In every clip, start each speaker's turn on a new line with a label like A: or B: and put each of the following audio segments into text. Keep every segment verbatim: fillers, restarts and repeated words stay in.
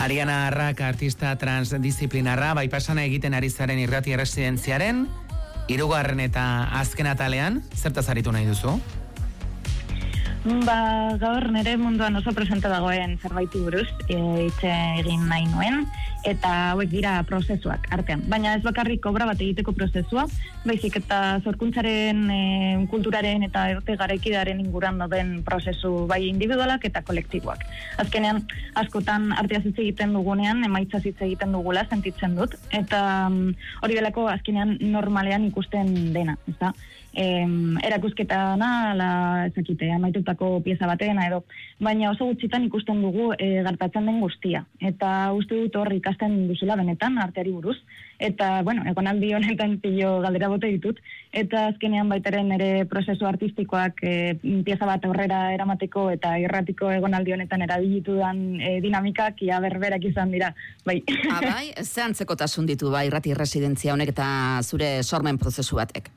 A: Ariana Arrak artista transdisciplinarra baipasana egiten ari zaren irrati erresidentziaren hirugarren eta azken atalean, zertaz aritu nahi duzu?
B: Ba, gaur nire munduan oso presente dagoen zerbaiti buruz hitze egin nahi nuen, eta hauek dira prozesuak artean. Baina ez bakarrik obra bat egiteko prozesua, baizik eta sorkuntzaren, e, kulturaren eta erte garaikidearen inguran dauden prozesu bai individualak eta kolektiboak. Azkenean, askotan artea hitz egiten dugunean, emaitza hitz egiten dugula sentitzen dut, eta um, hori delako azkenean normalean ikusten dena, ez da? Em, erakusketana, la, ezakite, amaitutako pieza batena edo, baina oso gutxitan ikusten dugu e, gertatzen den guztia. Eta uste dut hor ikasten duzula benetan arteari buruz. Eta, bueno, egonaldi honetan pilo galdera bote ditut. Eta azkenean baitaren ere prozesu artistikoak e, pieza bat aurrera eramateko eta irratiko egonaldi honetan erabilitu dan e, dinamikak ia berberak izan dira. Bai.
C: Ah, bai, ze antzekotasun ditu bai irrati residentzia honek eta zure sormen prozesu batek?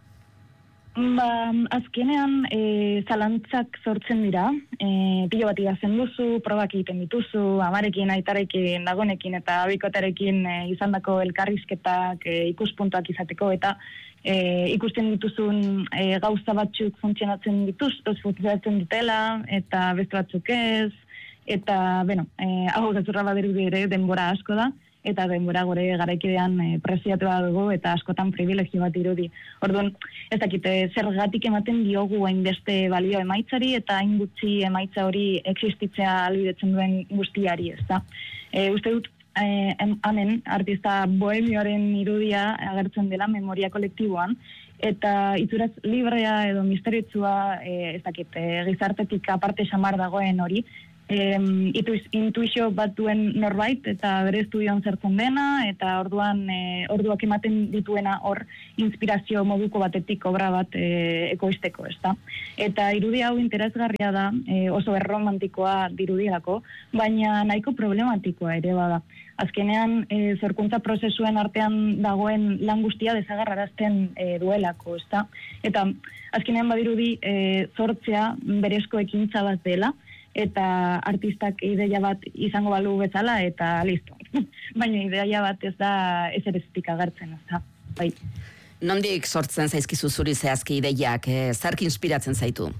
B: Ba, azkenean e, zalantzak sortzen dira, e, pilo bat igazen duzu, probak egiten dituzu, amarekin, aitarekin, dagonekin eta abikotarekin e, izandako elkarrizketak e, ikuspuntuak izateko eta e, ikusten dituzun e, gauza batzuk funtzionatzen dituz, funtzionatzen dutela eta beste batzuk ez, eta, bueno, e, hau gazurra badiru ere denbora asko da, eta denbora gore garaikidean e, preziatua dugu eta askotan privilegio bat irudi. Orduan, ez dakite, zergatik ematen diogu hainbeste balio emaitzari eta hain gutxi emaitza hori existitzea ahalbidetzen duen guztiari, ez da. E, uste dut, e, hemen artista bohemioaren irudia agertzen dela memoria kolektiboan, eta itzuraz librea edo misteriotsua, e, ez dakite, gizartetik aparte xamar dagoen hori, Um, intuizio bat duen norbait eta bere estudioan zertzen dena eta orduan e, orduak ematen dituena hor inspirazio moduko batetik obra bat e, ekoizteko, ezta? Eta irudi hau interesgarria da, e, oso erromantikoa dirudiako, baina nahiko problematikoa ere bada. Azkenean, e, zorkuntza prozesuen artean dagoen lan guztia desagarrarazten e, duelako, ezta? Eta azkenean badirudi e, zortzea berezko ekintza bat dela, eta artistak ideia bat izango balu bezala eta listo. Baina ideia bat ez da ez erezitik agertzen, ez da. Bai.
C: Nondik sortzen zaizkizu zuri zehazki ideiak, eh, zerk inspiratzen zaitu?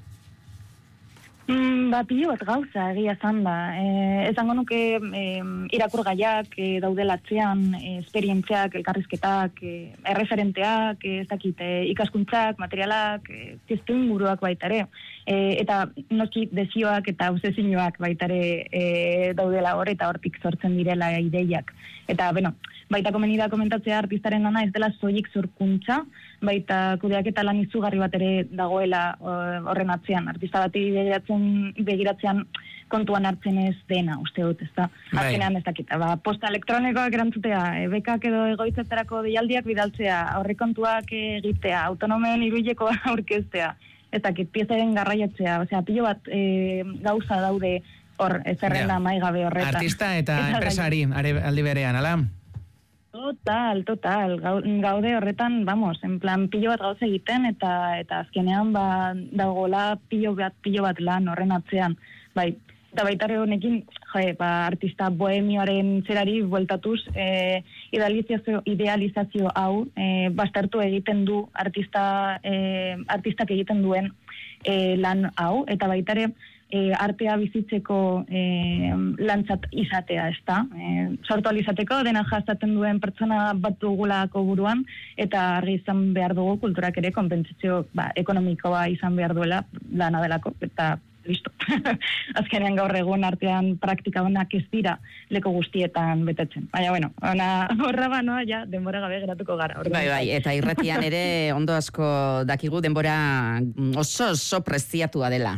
B: Mm, ba, pilo bat gauza, egia zan da. E, ezango nuke e, irakurgaiak e, daudelatzean, e, esperientziak, elkarrizketak, e, erreferenteak, e, ez dakit, e, ikaskuntzak, materialak, e, testu inguruak baitare. E, eta noski desioak eta obsesioak baitare e, daudela hor eta hortik sortzen direla ideiak. Eta, bueno, baita komeni da komentatzea artistaren lana ez dela soilik zorkuntza, baita kudeak eta lan izugarri bat ere dagoela horren atzean. Artista bati begiratzen, begiratzean kontuan hartzen ez dena, uste dut, ez da. Azkenean ez dakit, ba, posta elektronikoak erantzutea, e, bekak edo egoitzetarako deialdiak bidaltzea, aurrekontuak egitea, autonomen iruileko aurkeztea, ez dakit, piezaren garraiatzea, osea, pilo bat e, gauza daude hor, zerrenda yeah. maigabe horretan.
A: Artista eta enpresari, aldi berean, ala?
B: Total, total. Gaude horretan, vamos, en plan pilo bat gauza egiten eta eta azkenean ba dagola pilo bat pilo bat lan horren atzean. Bai, eta baitare honekin, jo, ba artista bohemioaren zerari bueltatuz, eh idealizazio idealizazio hau eh bastartu egiten du artista eh artistak egiten duen eh lan hau eta baitare E, artea bizitzeko e, lantzat izatea, ez da? E, sortu alizateko, dena jastatzen duen pertsona bat dugulako buruan, eta argi izan behar dugu kulturak ere konpentsazio ba, ekonomikoa izan behar duela lana delako, eta listo. Azkenean gaur egun artean praktika honak ez dira leko guztietan betetzen. Baina, bueno, ona horra banoa, ja, denbora gabe geratuko gara.
C: Bai, bai, eta irratian ere ondo asko dakigu denbora oso oso preziatua dela.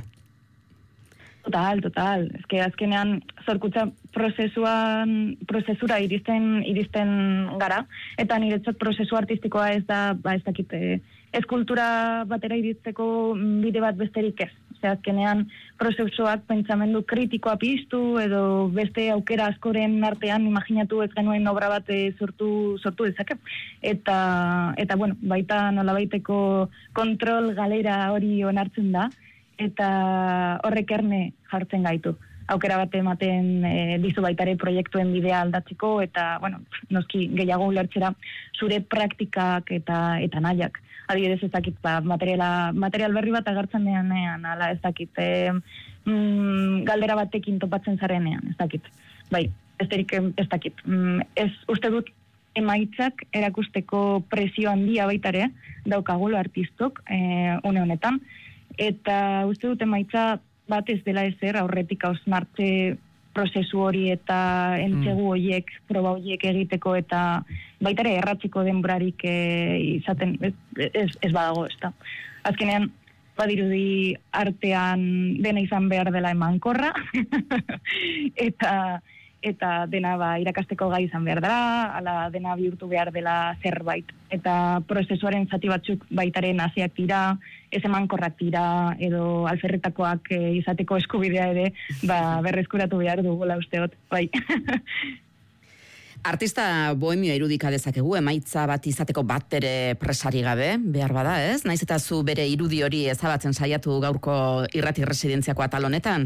B: Total, total. Ez que azkenean zorkutza prozesuan, prozesura iristen, iristen gara, eta niretzat prozesu artistikoa ez da, ba ez dakite, ez kultura batera iristeko bide bat besterik ez. Ose, azkenean prozesuak pentsamendu kritikoa piztu, edo beste aukera askoren artean imaginatu ez genuen obra bat sortu, sortu dezake. Eta, eta bueno, baita nolabaiteko kontrol galera hori onartzen da, eta horrek erne jartzen gaitu. aukera bat ematen e, dizu baitare proiektuen bidea aldatzeko, eta, bueno, noski gehiago ulertzera zure praktikak eta eta nahiak. Adibidez, ez dakit, ba, materiala, material berri bat agertzen denean, ala ez dakit, e, mm, galdera batekin topatzen zarenean, ez dakit. Bai, besterik ez dakit. Mm, ez uste dut emaitzak erakusteko presio handia baitare daukagolo artistok e, une honetan, eta uste dut emaitza bat ez dela ezer aurretik hausnartze prozesu hori eta entzegu horiek, proba horiek egiteko eta baitare erratzeko denborarik e, izaten ez, ez, ez badago, ez da. Azkenean, badirudi artean dena izan behar dela emankorra eta eta dena ba, irakasteko gai izan behar dela, ala dena bihurtu behar dela zerbait. Eta prozesuaren zati batzuk baitaren hasiak dira, ez emankorrak dira, edo alferretakoak e, izateko eskubidea ere, ba, berreskuratu behar dugula usteot, bai.
C: Artista bohemioa irudika dezakegu, emaitza bat izateko bat ere presari gabe, behar bada, ez? Naiz eta zu bere irudi hori ezabatzen saiatu gaurko irrati residentziako atal honetan?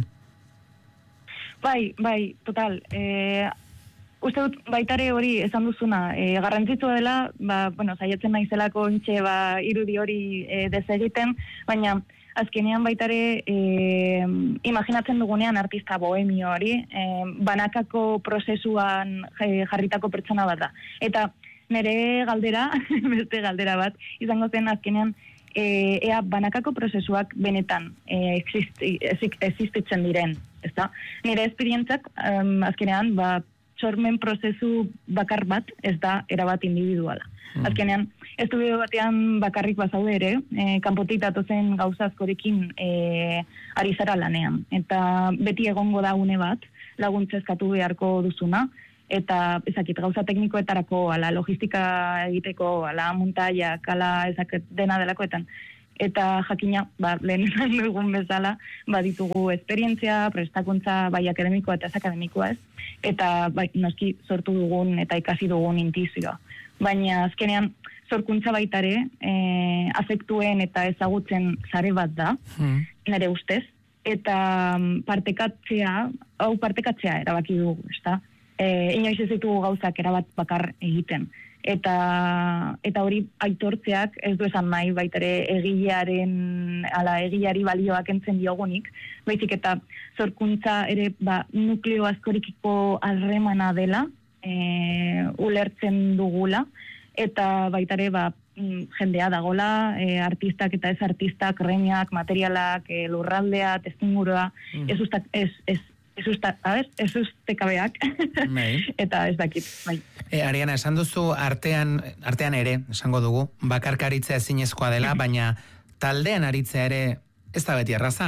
B: Bai, bai, total. E, uste dut baitare hori esan duzuna, e, garrantzitsua dela, ba, bueno, saiatzen naizelako ontxe ba, irudi hori e, desegiten, baina azkenean baitare e, imaginatzen dugunean artista bohemio hori, e, banakako prozesuan jarritako pertsona bat da. Eta nire galdera, beste galdera bat, izango zen azkenean, E, ea banakako prozesuak benetan e, existi, existitzen diren, ezta? Nire esperientzak um, azkenean ba, sormen prozesu bakar bat ez da erabat individuala. Mm. Azkenean, estudio batean bakarrik bazaude ere, e, kanpotik datozen gauza askorekin e, ari zara lanean. Eta beti egongo da une bat, laguntza eskatu beharko duzuna, eta ezakit gauza teknikoetarako, ala logistika egiteko, ala montaiak, ala ezakit dena delakoetan. Eta jakina, ba, lehen izan dugun bezala, ba, ditugu esperientzia, prestakuntza, bai akademikoa eta ez akademikoa ez, eta bai, noski sortu dugun eta ikasi dugun intizioa. Baina azkenean, sorkuntza baitare, e, afektuen eta ezagutzen sare bat da, hmm. nire ustez, eta partekatzea, hau partekatzea erabaki dugu, ezta? E, inoiz ez ditugu gauzak erabat bakar egiten. Eta eta hori aitortzeak ez du esan nahi baitare egilearen, ala egileari balioak entzen diogunik, baizik eta sorkuntza ere ba, nukleo askorikiko harremana dela, e, ulertzen dugula, eta baitare ba, jendea dagola, e, artistak eta ez artistak, remiak, materialak, e, lurraldea, testingurua, mm. ez ustak, ez, ez Ez usta, a ver, ez ustekabeak. Eta ez dakit, bai.
A: E, Ariana, esan duzu artean, artean ere, esango dugu, bakarkaritza ezinezkoa dela, baina taldean aritzea ere ez da beti erraza?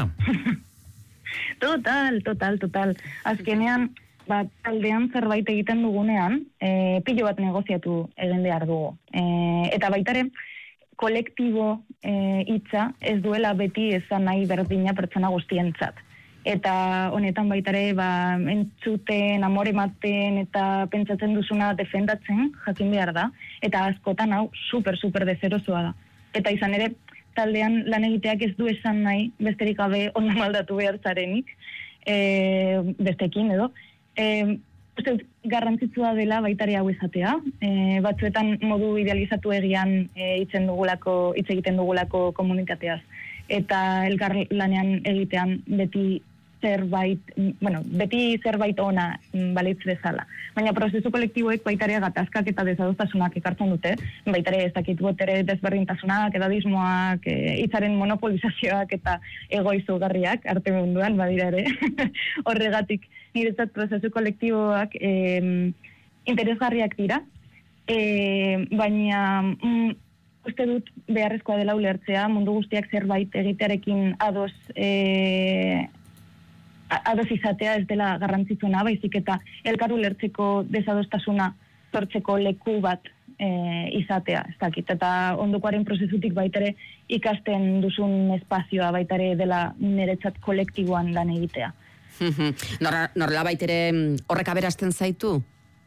B: Total, total, total. Azkenean, ba, taldean zerbait egiten dugunean, e, pilo bat negoziatu egin behar dugu. E, eta baitare, kolektibo e, hitza ez duela beti ezan nahi berdina pertsona guztientzat. Eta honetan baitare ba, entzuten, amore ematen eta pentsatzen duzuna defendatzen jakin behar da. Eta askotan hau super, super dezerosoa da. Eta izan ere, taldean lan egiteak ez du esan nahi, besterik gabe ondo maldatu behar zarenik, e, bestekin edo. E, uste, garrantzitsua dela baitare hau izatea. E, batzuetan modu idealizatu egian e, itzen dugulako, hitz egiten dugulako komunitateaz. Eta elkar lanean egitean beti zerbait, bueno, beti zerbait ona balitz bezala. Baina prozesu kolektiboek baitare gatazkak eta desadostasunak ekartzen dute, baitare ez dakit botere desberdintasunak, edadismoak, hitzaren e, monopolizazioak eta egoizugarriak arte munduan badira ere. Horregatik niretzat prozesu kolektiboak e, interesgarriak dira, e, baina mm, uste dut beharrezkoa dela ulertzea, mundu guztiak zerbait egitearekin ados e, ados izatea ez dela garrantzitsuena, baizik eta elkar ulertzeko desadostasuna sortzeko leku bat e, izatea, ez dakit. Eta ondokoaren prozesutik baitere ikasten duzun espazioa baitare dela niretzat kolektiboan lan egitea.
C: Norla baitere horrek aberazten zaitu?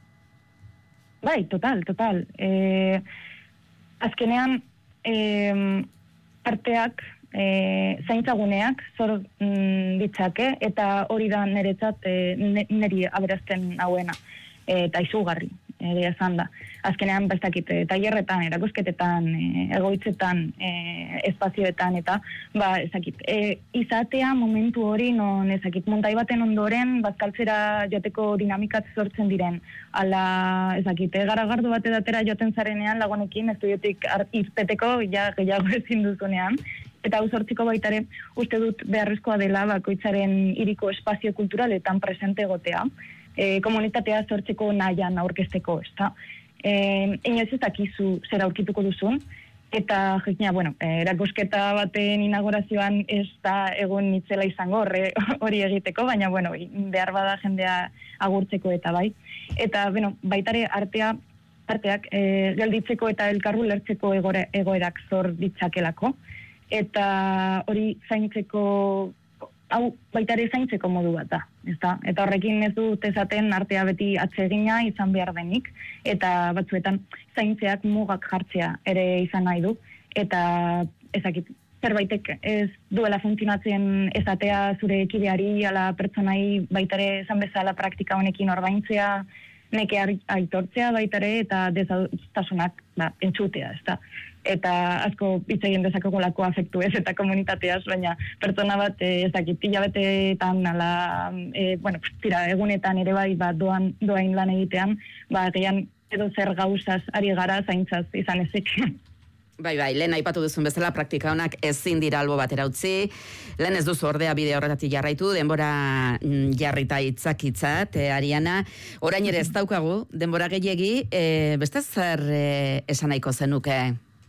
B: Bai, total, total. E, azkenean, e, arteak e, zaintzaguneak zor mm, ditzake, eta hori da niretzat e, niri aberazten hauena, e, eta izugarri. Ere esan da. Azkenean, bestakit, e, tailerretan, erakusketetan, e, egoitzetan, e, espazioetan, eta, ba, ezakit, e, izatea momentu hori, non, ezakit, montai baten ondoren, bazkaltzera joteko dinamikat sortzen diren. Ala, ezakit, e, garagardo bat edatera joten zarenean, lagunekin, estudiotik irteteko, ja, gehiago ezin duzunean. Eta hau sortziko baitare, uste dut beharrezkoa dela bakoitzaren hiriko espazio kulturaletan presente egotea. E, komunitatea sortzeko nahian aurkezteko, ez da. E, inoiz ez dakizu zer aurkituko duzun, eta jakina, bueno, erakusketa baten inaugurazioan ez da egon nitzela izango horre, hori egiteko, baina, bueno, behar bada jendea agurtzeko eta bai. Eta, bueno, baitare artea, arteak e, gelditzeko eta elkarru lertzeko egore, egoerak zor ditzakelako, eta hori zaintzeko, hau baitare zaintzeko modu bat da, ezta? Eta horrekin ez dut esaten artea beti atsegina izan behar denik, eta batzuetan zaintzeak mugak jartzea ere izan nahi du, eta ezakit, zerbaitek ez duela funtzionatzen esatea zure kideari, ala pertsonai baitare esan bezala praktika honekin ordaintzea, neke aitortzea baitare, eta desadostasunak ba, entzutea, ezta? Eta asko hitz egin dezakegolako afektu ez eta komunitateaz, baina pertsona bat ez dakit hilabeteetan ala, e, bueno, tira, egunetan ere bai ba, doan, doain lan egitean, ba, gehian edo zer gauzaz ari gara zaintzaz izan ezik.
C: Bai, bai, lehen aipatu duzun bezala praktika honak ezin dira albo batera utzi. Lehen ez duzu ordea bide horretatik jarraitu, denbora jarrita itzakitzat, e, Ariana. Orain ere ez daukagu, denbora gehiegi, e, beste zer e, esan nahiko zenuke?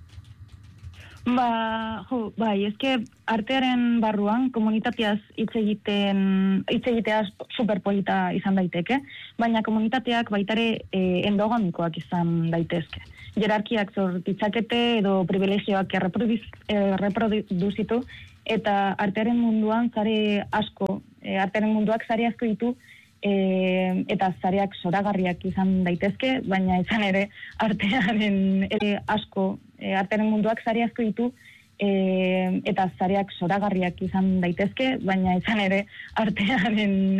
B: Ba, jo, bai, ezke artearen barruan komunitateaz hitz egiten hitz egitea superpolita izan daiteke, baina komunitateak baitare e, endogamikoak izan daitezke. Jerarkiak zor ditzakete edo privilegioak erreproduzitu, eta artearen munduan zare asko, e, artearen munduak zare asko ditu, e, eta zareak zoragarriak izan daitezke, baina izan ere artearen ere asko, e, artearen munduak zare asko ditu, e, eta zareak zoragarriak izan daitezke, baina izan ere artearen